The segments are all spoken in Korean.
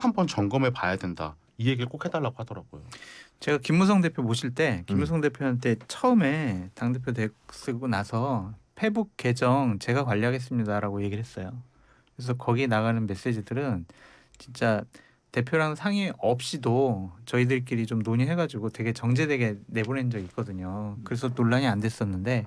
한번 점검해 봐야 된다. 이 얘기를 꼭 해달라고 하더라고요. 제가 김무성 대표 모실 때 김무성 대표한테 처음에 당대표 쓰고 나서 페북 계정 제가 관리하겠습니다라고 얘기를 했어요. 그래서 거기에 나가는 메시지들은 진짜 대표랑 상의 없이도 저희들끼리 좀 논의해가지고 되게 정제되게 내보낸 적이 있거든요. 그래서 논란이 안 됐었는데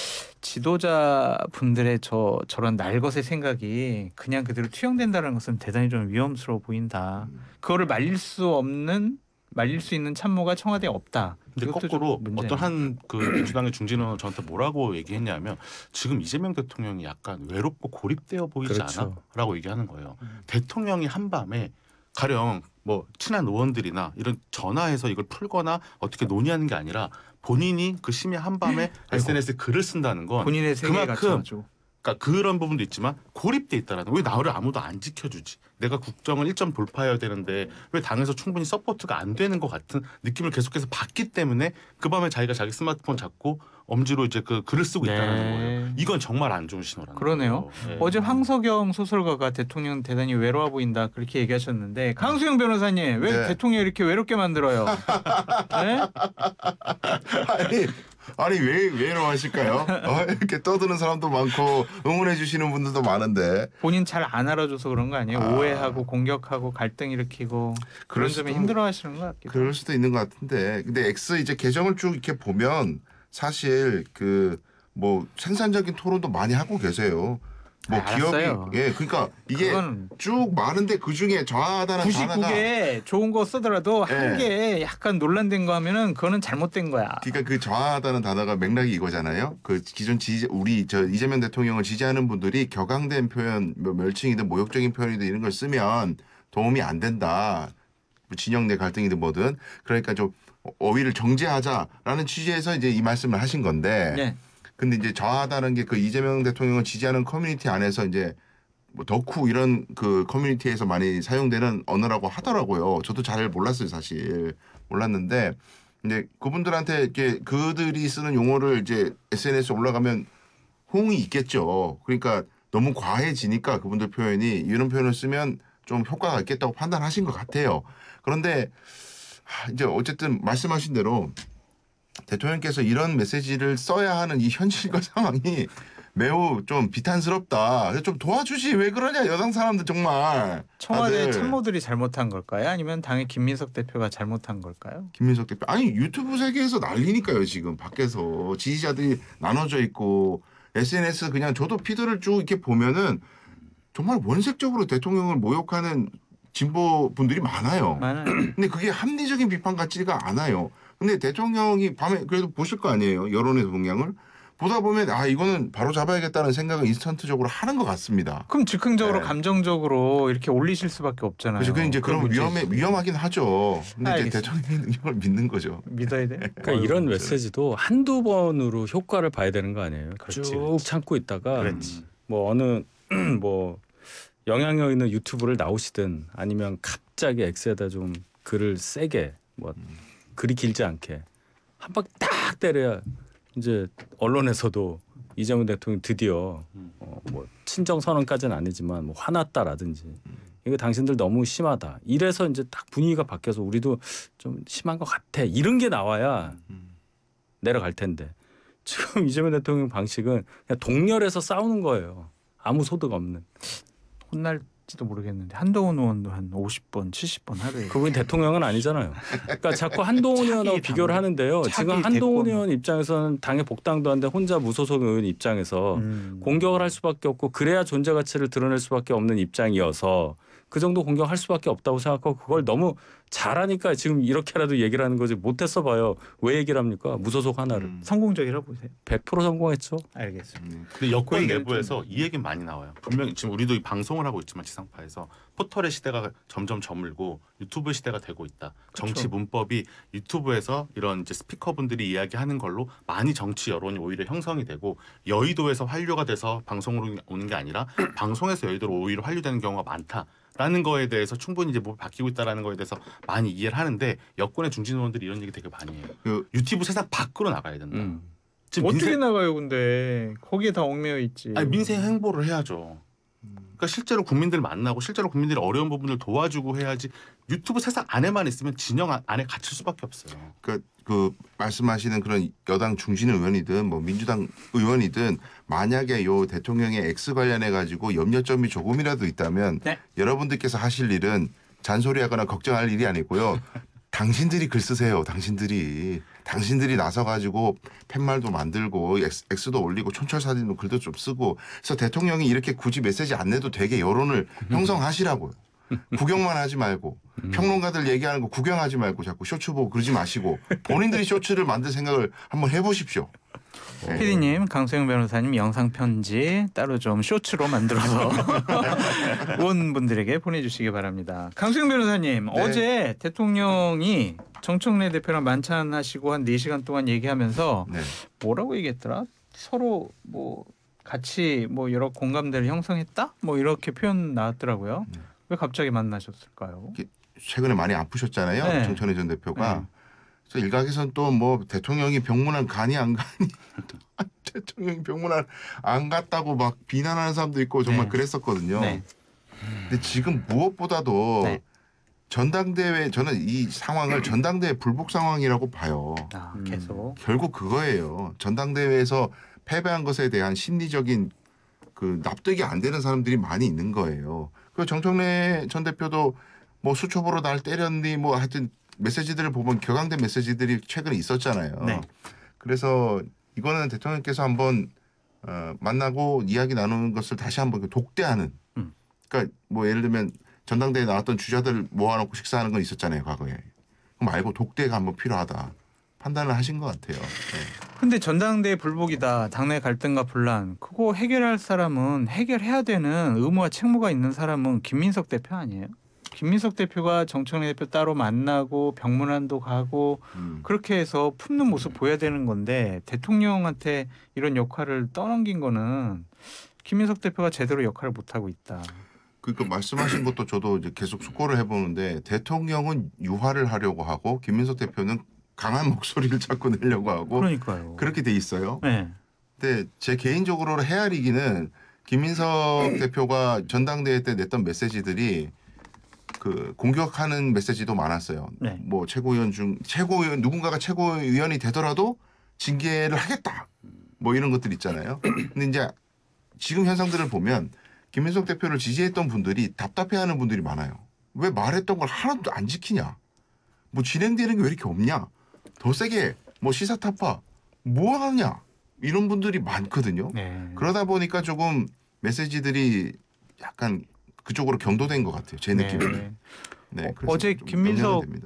지도자분들의 저런 날것의 생각이 그냥 그대로 투영된다는 것은 대단히 좀 위험스러워 보인다. 그거를 말릴 수 있는 참모가 청와대에 없다. 근데 거꾸로 어떤 한 그 민주당의 중진 의원 저한테 뭐라고 얘기했냐면 지금 이재명 대통령이 약간 외롭고 고립되어 보이지 그렇죠. 않아?라고 얘기하는 거예요. 대통령이 한밤에 가령 뭐 친한 의원들이나 이런 전화해서 이걸 풀거나 어떻게 논의하는 게 아니라 본인이 그 심야 한밤에 SNS에 글을 쓴다는 건 본인의 세계에 그만큼 그러니까 그런 부분도 있지만 고립돼 있다라는 왜 나를 아무도 안 지켜주지? 내가 국정을 1점 돌파해야 되는데 왜 당에서 충분히 서포트가 안 되는 것 같은 느낌을 계속해서 받기 때문에 그 밤에 자기가 자기 스마트폰 잡고 엄지로 이제 그 글을 쓰고 있다는 거예요. 이건 정말 안 좋은 신호라는 그러네요. 거예요. 네. 어제 황석영 소설가가 대통령 대단히 외로워 보인다 그렇게 얘기하셨는데 강수영 변호사님 왜 대통령 이렇게 외롭게 만들어요? 네? 아니 왜 외로워하실까요? 이렇게 떠드는 사람도 많고 응원해 주시는 분들도 많은데 본인 잘 안 알아줘서 그런 거 아니에요? 오해하고 공격하고 갈등 일으키고 그런 점에 힘들어하시는 것 같기도. 그럴 수도 있는 것 같은데 근데 X 이제 계정을 쭉 이렇게 보면 사실 그 뭐 생산적인 토론도 많이 하고 계세요. 뭐 기업이 그러니까 이게 쭉 많은데 그 중에 저하다는 99개 좋은 거 쓰더라도 한 개 약간 논란된 거 하면은 그거는 잘못된 거야. 그러니까 그 저하다는 단어가 맥락이 이거잖아요. 그 기존 우리 이재명 대통령을 지지하는 분들이 격앙된 표현, 뭐 멸칭이든 모욕적인 표현이든 이런 걸 쓰면 도움이 안 된다. 진영 내 갈등이든 뭐든 그러니까 좀 어휘를 정제하자라는 취지에서 이제 이 말씀을 하신 건데. 네. 근데 이제 저하다는 게 그 이재명 대통령을 지지하는 커뮤니티 안에서 이제 뭐 덕후 이런 그 커뮤니티에서 많이 사용되는 언어라고 하더라고요. 저도 잘 몰랐어요, 사실. 몰랐는데 이제 그분들한테 이렇게 그들이 쓰는 용어를 이제 SNS에 올라가면 호응이 있겠죠. 그러니까 너무 과해지니까 그분들 표현이 이런 표현을 쓰면 좀 효과가 있겠다고 판단하신 것 같아요. 그런데 이제 어쨌든 말씀하신 대로 대통령께서 이런 메시지를 써야 하는 이 현실과 상황이 매우 좀 비탄스럽다. 좀 도와주지 왜 그러냐 여당 사람들 정말. 청와대 참모들이 잘못한 걸까요? 아니면 당의 김민석 대표가 잘못한 걸까요? 김민석 대표. 아니 유튜브 세계에서 난리니까요. 지금 밖에서 지지자들이 나눠져 있고 SNS 그냥 저도 피드를 쭉 이렇게 보면은 정말 원색적으로 대통령을 모욕하는 진보 분들이 많아요. 근데 그게 합리적인 비판 같지가 않아요. 근데 대통령이 밤에 그래도 보실 거 아니에요. 여론의 동향을. 보다 보면 이거는 바로 잡아야겠다는 생각을 인스턴트적으로 하는 것 같습니다. 그럼 즉흥적으로 감정적으로 이렇게 올리실 수밖에 없잖아요. 그렇죠. 이제 그런 위험하긴 하죠. 근데 이제 대통령의 능력을 믿는 거죠. 믿어야 돼. 그러니까 이런 메시지도 한두 번으로 효과를 봐야 되는 거 아니에요. 쭉 참고 있다가 뭐 어느 뭐 영향력 있는 유튜브를 나오시든 아니면 갑자기 X에다 좀 글을 세게 뭐 글이 길지 않게 한 방 딱 때려야 이제 언론에서도 이재명 대통령 드디어 뭐 친정 선언까지는 아니지만 뭐 화났다라든지 이거 당신들 너무 심하다. 이래서 이제 딱 분위기가 바뀌어서 우리도 좀 심한 것 같아. 이런 게 나와야 내려갈 텐데 지금 이재명 대통령 방식은 그냥 동렬에서 싸우는 거예요. 아무 소득 없는. 혼날지도 모르겠는데 한동훈 의원도 한 50번, 70번 하루에. 그분이 대통령은 아니잖아요. 그러니까 자꾸 한동훈 의원하고 비교를 하는데요. 지금 한동훈 의원 입장에서는 당의 복당도 한데 혼자 무소속 의원 입장에서 공격을 할 수밖에 없고 그래야 존재 가치를 드러낼 수밖에 없는 입장이어서 그 정도 공격할 수밖에 없다고 생각하고 그걸 너무 잘하니까 지금 이렇게라도 얘기를 하는 거지 못했어 봐요. 왜 얘기를 합니까? 무소속 하나를. 성공적이라고 보세요. 100% 성공했죠. 알겠습니다. 근데 여권 내부에서 이 얘기는 많이 나와요. 분명히 지금 우리도 이 방송을 하고 있지만 지상파에서 포털의 시대가 점점 저물고 유튜브 시대가 되고 있다. 정치 문법이 유튜브에서 이런 이제 스피커분들이 이야기하는 걸로 많이 정치 여론이 오히려 형성이 되고 여의도에서 환류가 돼서 방송으로 오는 게 아니라 방송에서 여의도로 오히려 환류되는 경우가 많다. 라는 거에 대해서 충분히 이제 뭐 바뀌고 있다라는 거에 대해서 많이 이해를 하는데 여권의 중진 의원들이 이런 얘기 되게 많이 해요. 유튜브 세상 밖으로 나가야 된다. 지금 어떻게 나가요, 근데 거기에 다 얽매여 있지. 아니 민생 행보를 해야죠. 그러니까 실제로 국민들 만나고 실제로 국민들이 어려운 부분을 도와주고 해야지 유튜브 세상 안에만 있으면 진영 안에 갇힐 수밖에 없어요. 그러니까 그 말씀하시는 그런 여당 중진 의원이든 뭐 민주당 의원이든 만약에 요 대통령의 X 관련해 가지고 염려점이 조금이라도 있다면 네. 여러분들께서 하실 일은 잔소리하거나 걱정할 일이 아니고요. 당신들이 글 쓰세요. 당신들이 나서 가지고 팻말도 만들고 X도 올리고 촌철 사진도 글도 좀 쓰고 그래서 대통령이 이렇게 굳이 메시지 안 내도 되게 여론을 형성하시라고요. 구경만 하지 말고 평론가들 얘기하는 거 구경하지 말고 자꾸 쇼츠 보고 그러지 마시고 본인들이 쇼츠를 만들 생각을 한번 해보십시오. 네. PD님, 강소영 변호사님 영상 편지 따로 좀 쇼츠로 만들어서 온 분들에게 보내주시기 바랍니다. 강소영 변호사님, 네. 어제 대통령이 정청래 대표랑 만찬하시고 한 4시간 동안 얘기하면서 네. 뭐라고 얘기했더라? 서로 뭐 같이 뭐 여러 공감대를 형성했다? 뭐 이렇게 표현 나왔더라고요. 왜 갑자기 만나셨을까요? 최근에 많이 아프셨잖아요. 네. 정청래 전 대표가. 네. 그래서 일각에서는 또 뭐 대통령이 병문안 가니 안 가니 대통령이 병문안 안 갔다고 막 비난하는 사람도 있고 정말 네. 그랬었거든요. 네. 근데 지금 무엇보다도 네. 전당대회 저는 이 상황을 전당대회 불복 상황이라고 봐요. 계속. 결국 그거예요. 전당대회에서 패배한 것에 대한 심리적인 그 납득이 안 되는 사람들이 많이 있는 거예요. 그 정청래 전 대표도 뭐 수초보로 날 때렸니 뭐 하여튼 메시지들을 보면 격앙된 메시지들이 최근에 있었잖아요. 네. 그래서 이거는 대통령께서 한번 만나고 이야기 나누는 것을 다시 한번 독대하는. 그러니까 뭐 예를 들면 전당대회에 나왔던 주자들 모아놓고 식사하는 건 있었잖아요, 과거에. 그거 말고 독대가 한번 필요하다. 판단을 하신 것 같아요. 네. 근데 전당대회 불복이다. 당내 갈등과 분란. 그거 해결할 사람은 해결해야 되는 의무와 책무가 있는 사람은 김민석 대표 아니에요? 김민석 대표가 정청래 대표 따로 만나고 병문안도 가고 그렇게 해서 품는 모습 보여야 되는 건데 대통령한테 이런 역할을 떠넘긴 거는 김민석 대표가 제대로 역할을 못하고 있다. 그러니까 말씀하신 것도 저도 이제 계속 숙고를 해보는데 대통령은 유화를 하려고 하고 김민석 대표는 강한 목소리를 자꾸 내려고 하고 그러니까요. 그렇게 돼 있어요. 네. 근데 제 개인적으로 헤아리기는 김민석 대표가 전당대회 때 냈던 메시지들이 그 공격하는 메시지도 많았어요. 네. 뭐 최고위원 누군가가 최고위원이 되더라도 징계를 하겠다. 뭐 이런 것들 있잖아요. 근데 이제 지금 현상들을 보면 김민석 대표를 지지했던 분들이 답답해하는 분들이 많아요. 왜 말했던 걸 하나도 안 지키냐? 뭐 진행되는 게 왜 이렇게 없냐? 더 세게 뭐 시사 타파 뭐 하냐? 이런 분들이 많거든요. 네. 그러다 보니까 조금 메시지들이 약간 그쪽으로 경도된 것 같아요. 제 느낌은. 네, 그래서 어제 좀 김민석 염려가 됩니다.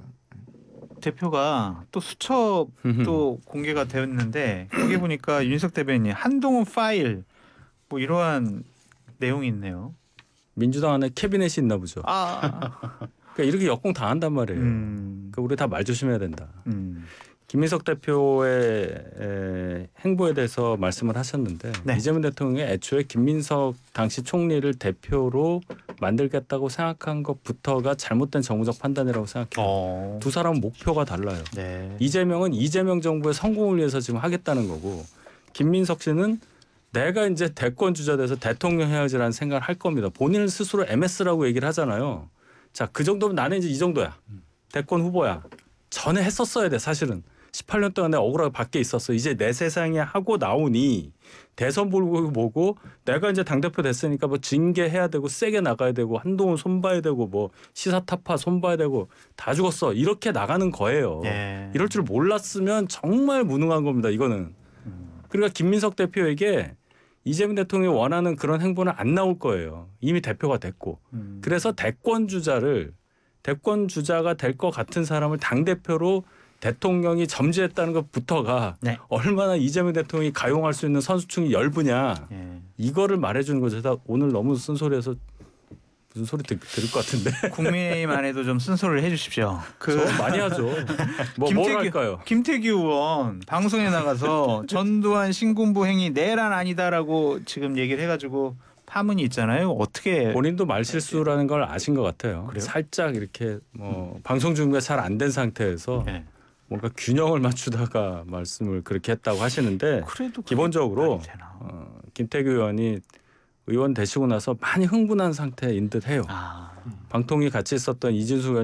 대표가 또 수첩도 공개가 되었는데 거기 보니까 윤석 대변인 한동훈 파일 뭐 이러한 내용이 있네요. 민주당 안에 캐비넷이 있나 보죠. 그러니까 이렇게 역공 당한단 말이에요. 그러니까 우리 다 말 조심해야 된다. 김민석 대표의 행보에 대해서 말씀을 하셨는데 네. 이재명 대통령이 애초에 김민석 당시 총리를 대표로 만들겠다고 생각한 것부터가 잘못된 정무적 판단이라고 생각해요. 두 사람은 목표가 달라요. 네. 이재명은 이재명 정부의 성공을 위해서 지금 하겠다는 거고 김민석 씨는 내가 이제 대권 주자 돼서 대통령 해야지라는 생각을 할 겁니다. 본인을 스스로 MS라고 얘기를 하잖아요. 자, 그 정도면 나는 이제 이 정도야. 대권 후보야. 전에 했었어야 돼 사실은. 18년 동안 내가 억울하게 밖에 있었어. 이제 내 세상에 하고 나오니 대선 보고 내가 이제 당대표 됐으니까 뭐 징계해야 되고 세게 나가야 되고 한동훈 손봐야 되고 뭐 시사타파 손봐야 되고 다 죽었어. 이렇게 나가는 거예요. 네. 이럴 줄 몰랐으면 정말 무능한 겁니다. 이거는. 그러니까 김민석 대표에게 이재명 대통령이 원하는 그런 행보는 안 나올 거예요. 이미 대표가 됐고. 그래서 대권 주자가 될 것 같은 사람을 당대표로 대통령이 점지했다는 것부터가 네. 얼마나 이재명 대통령이 가용할 수 있는 선수층이 얇으냐. 네. 이거를 말해주는 거죠. 제가 오늘 너무 쓴소리해서 무슨 소리 들을 것 같은데. 국민의힘 안에도 좀 쓴소리를 해주십시오. 저 많이 하죠. 뭘 할까요? 김태규 의원 방송에 나가서 전두환 신군부 행위 내란 아니다라고 지금 얘기를 해가지고 파문이 있잖아요. 어떻게 본인도 말실수라는 걸 아신 것 같아요. 그래요? 살짝 이렇게 뭐 방송 준비가 잘 안 된 상태에서 네. 뭔가 균형을 맞추다가 말씀을 그렇게 했다고 하시는데 그래도 기본적으로 말이 되나? 김태규 의원이 의원 되시고 나서 많이 흥분한 상태인 듯해요. 아. 방통위 같이 있었던 이진수 의원